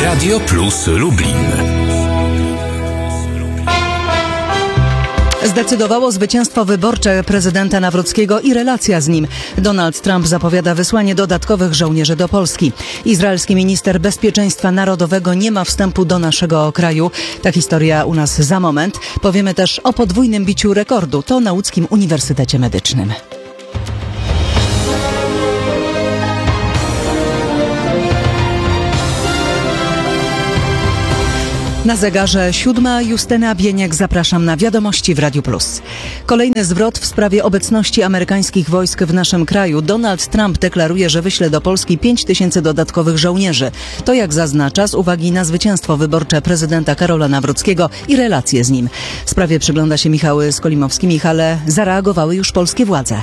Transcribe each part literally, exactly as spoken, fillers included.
Radio Plus Lublin. Zdecydowało zwycięstwo wyborcze prezydenta Nawrockiego i relacja z nim. Donald Trump zapowiada wysłanie dodatkowych żołnierzy do Polski. Izraelski minister bezpieczeństwa narodowego nie ma wstępu do naszego kraju. Ta historia u nas za moment. Powiemy też o podwójnym biciu rekordu. To na Łódzkim Uniwersytecie Medycznym. Na zegarze siódma. Justyna Bieniek, zapraszam na Wiadomości w Radiu Plus. Kolejny zwrot w sprawie obecności amerykańskich wojsk w naszym kraju. Donald Trump deklaruje, że wyśle do Polski pięć tysięcy dodatkowych żołnierzy. To, jak zaznacza, z uwagi na zwycięstwo wyborcze prezydenta Karola Nawrockiego i relacje z nim. Sprawie przygląda się Michał Skolimowski. Michale, zareagowały już polskie władze.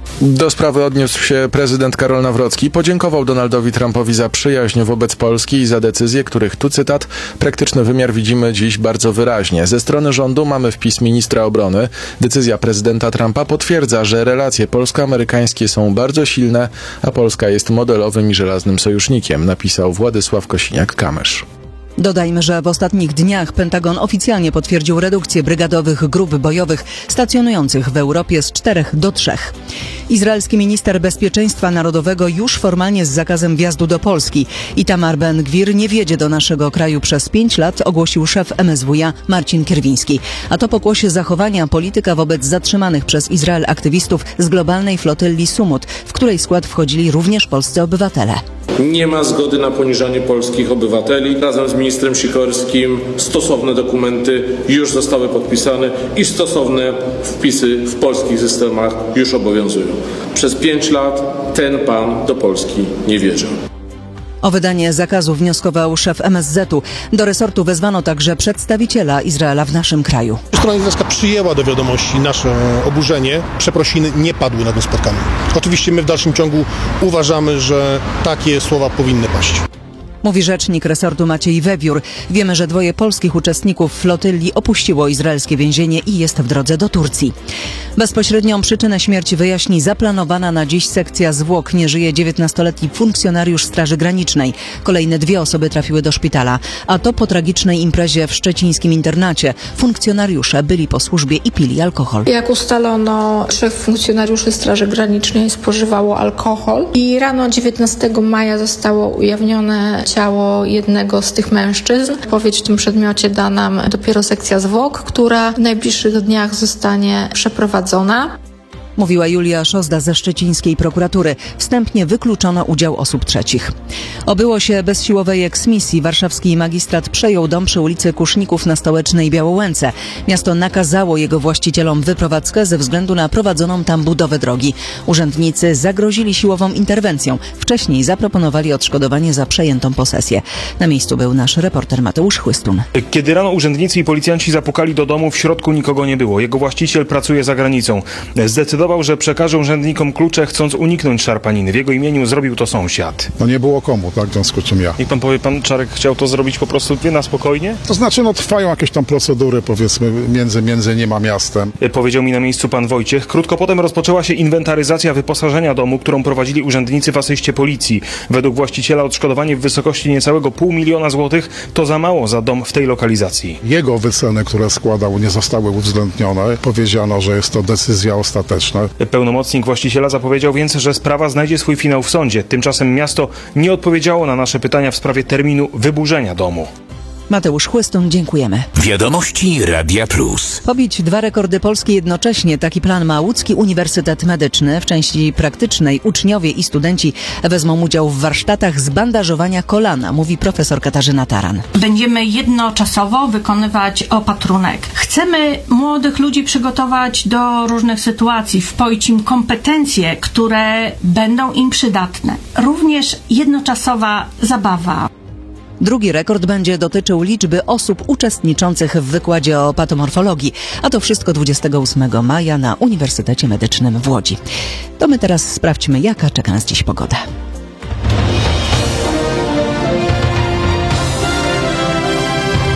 Do sprawy odniósł się prezydent Karol Nawrocki. Podziękował Donaldowi Trumpowi za przyjaźń wobec Polski i za decyzje, których, tu cytat, praktyczny wymiar widzimy dziś bardzo wyraźnie. Ze strony rządu mamy wpis ministra obrony. Decyzja prezydenta Trumpa potwierdza, że relacje polsko-amerykańskie są bardzo silne, a Polska jest modelowym i żelaznym sojusznikiem, napisał Władysław Kosiniak-Kamysz. Dodajmy, że w ostatnich dniach Pentagon oficjalnie potwierdził redukcję brygadowych grup bojowych stacjonujących w Europie z czterech do trzech. Izraelski minister bezpieczeństwa narodowego już formalnie z zakazem wjazdu do Polski. Itamar Ben-Gwir nie wjedzie do naszego kraju przez pięć lat, ogłosił szef M S W a Marcin Kierwiński. A to pokłosie zachowania polityka wobec zatrzymanych przez Izrael aktywistów z globalnej flotylli Sumut, w której skład wchodzili również polscy obywatele. Nie ma zgody na poniżanie polskich obywateli. Razem z ministrem Sikorskim stosowne dokumenty już zostały podpisane i stosowne wpisy w polskich systemach już obowiązują. Przez pięć lat ten pan do Polski nie wjeżdżał. O wydanie zakazu wnioskował szef M S Z u. Do resortu wezwano także przedstawiciela Izraela w naszym kraju. Strona izraelska przyjęła do wiadomości nasze oburzenie. Przeprosiny nie padły na tym spotkaniu. Oczywiście my w dalszym ciągu uważamy, że takie słowa powinny paść. Mówi rzecznik resortu Maciej Wewiór. Wiemy, że dwoje polskich uczestników flotylli opuściło izraelskie więzienie i jest w drodze do Turcji. Bezpośrednią przyczynę śmierci wyjaśni zaplanowana na dziś sekcja zwłok. Nie żyje dziewiętnastoletni funkcjonariusz Straży Granicznej. Kolejne dwie osoby trafiły do szpitala. A to po tragicznej imprezie w szczecińskim internacie. Funkcjonariusze byli po służbie i pili alkohol. Jak ustalono, trzech funkcjonariuszy Straży Granicznej spożywało alkohol i rano dziewiętnastego maja zostało ujawnione ciało jednego z tych mężczyzn. Odpowiedź w tym przedmiocie da nam dopiero sekcja zwłok, która w najbliższych dniach zostanie przeprowadzona. Mówiła Julia Szozda ze szczecińskiej prokuratury. Wstępnie wykluczono udział osób trzecich. Obyło się bez siłowej eksmisji. Warszawski magistrat przejął dom przy ulicy Kuszników na Stołecznej Białołęce. Miasto nakazało jego właścicielom wyprowadzkę ze względu na prowadzoną tam budowę drogi. Urzędnicy zagrozili siłową interwencją. Wcześniej zaproponowali odszkodowanie za przejętą posesję. Na miejscu był nasz reporter Mateusz Chłystun. Kiedy rano urzędnicy i policjanci zapukali do domu, w środku nikogo nie było. Jego właściciel pracuje za granicą. Zdecydował, że przekaże urzędnikom klucze, chcąc uniknąć szarpaniny. W jego imieniu zrobił to sąsiad. No nie było komu, tak? W związku z czym ja. Niech pan powie, pan Czarek chciał to zrobić po prostu wie na spokojnie? To znaczy, no trwają jakieś tam procedury, powiedzmy, między, między nim a miastem. Powiedział mi na miejscu pan Wojciech. Krótko potem rozpoczęła się inwentaryzacja wyposażenia domu, którą prowadzili urzędnicy w asyście policji. Według właściciela odszkodowanie w wysokości niecałego pół miliona złotych to za mało za dom w tej lokalizacji. Jego wyceny, które składał, nie zostały uwzględnione. Powiedziano, że jest to decyzja ostateczna. Pełnomocnik właściciela zapowiedział więc, że sprawa znajdzie swój finał w sądzie. Tymczasem miasto nie odpowiedziało na nasze pytania w sprawie terminu wyburzenia domu. Mateusz Chłystun, dziękujemy. Wiadomości Radia Plus. Pobić dwa rekordy polskie jednocześnie. Taki plan ma Łódzki Uniwersytet Medyczny. W części praktycznej uczniowie i studenci wezmą udział w warsztatach z bandażowania kolana, mówi profesor Katarzyna Taran. Będziemy jednoczasowo wykonywać opatrunek. Chcemy młodych ludzi przygotować do różnych sytuacji, wpoić im kompetencje, które będą im przydatne. Również jednoczasowa zabawa. Drugi rekord będzie dotyczył liczby osób uczestniczących w wykładzie o patomorfologii. A to wszystko dwudziestego ósmego maja na Uniwersytecie Medycznym w Łodzi. To my teraz sprawdźmy, jaka czeka nas dziś pogoda.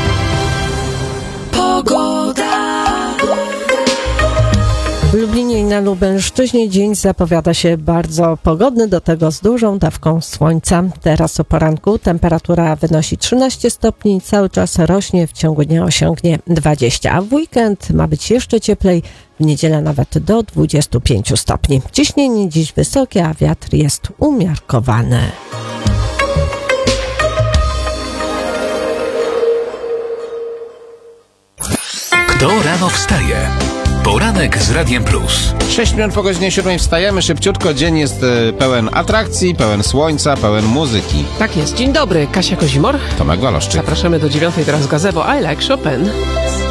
Pogoda. W Lublinie i na Na Lubelszczyźnie dzień zapowiada się bardzo pogodny, do tego z dużą dawką słońca. Teraz o poranku temperatura wynosi trzynaście stopni, cały czas rośnie, w ciągu dnia osiągnie dwadzieścia, a w weekend ma być jeszcze cieplej, w niedzielę nawet do dwudziestu pięciu stopni. Ciśnienie dziś wysokie, a wiatr jest umiarkowany. Kto rano wstaje? Poranek z Radiem Plus. Sześć minut po godzinie siódmej wstajemy szybciutko. Dzień jest e, pełen atrakcji, pełen słońca, pełen muzyki. Tak jest. Dzień dobry, Kasia Kozimor. Tomek Waloszczyk. Zapraszamy do dziewiątej, teraz gazebo I Like Chopin.